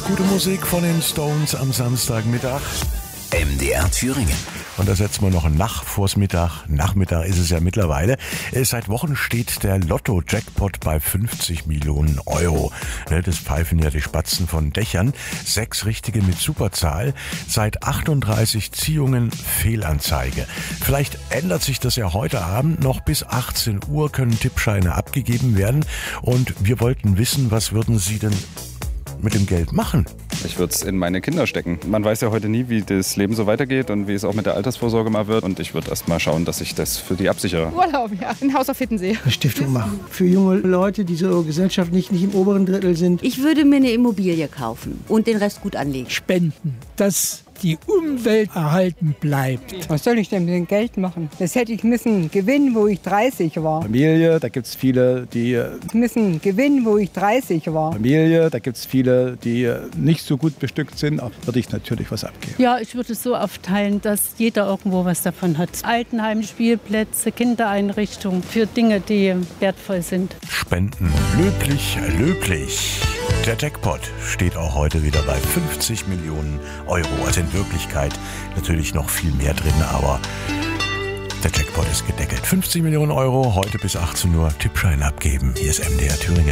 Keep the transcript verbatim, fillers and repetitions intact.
Gute Musik von den Stones am Samstagmittag. M D R Thüringen. Und da setzen wir noch ein Nach vors Mittag. Nachmittag ist es ja mittlerweile. Seit Wochen steht der Lotto-Jackpot bei fünfzig Millionen Euro. Das pfeifen ja die Spatzen von Dächern. Sechs Richtige mit Superzahl. Seit achtunddreißig Ziehungen Fehlanzeige. Vielleicht ändert sich das ja heute Abend noch. Bis achtzehn Uhr können Tippscheine abgegeben werden. Und wir wollten wissen, was würden Sie denn mit dem Geld machen? Ich würde es in meine Kinder stecken. Man weiß ja heute nie, wie das Leben so weitergeht und wie es auch mit der Altersvorsorge mal wird. Und ich würde erst mal schauen, dass ich das für die absichere. Urlaub, ja. Ein Haus auf Hittensee. Eine Stiftung machen. Für junge Leute, die so gesellschaftlich nicht im oberen Drittel sind. Ich würde mir eine Immobilie kaufen und den Rest gut anlegen. Spenden, dass die Umwelt erhalten bleibt. Was soll ich denn mit dem Geld machen? Das hätte ich müssen gewinnen, wo ich dreißig war. Familie, da gibt es viele, die... müssen gewinnen, wo ich dreißig war. Familie, da gibt es viele, die nicht so gut bestückt sind. Auch würde ich natürlich was abgeben. Ja, ich würde es so aufteilen, dass jeder irgendwo was davon hat. Altenheim, Spielplätze, Kindereinrichtungen für Dinge, die wertvoll sind. Spenden. Löblich, löblich. Der Jackpot steht auch heute wieder bei fünfzig Millionen Euro. Also in Wirklichkeit natürlich noch viel mehr drin, aber der Jackpot ist gedeckelt. fünfzig Millionen Euro, heute bis achtzehn Uhr Tippschein abgeben. Hier ist M D R Thüringen.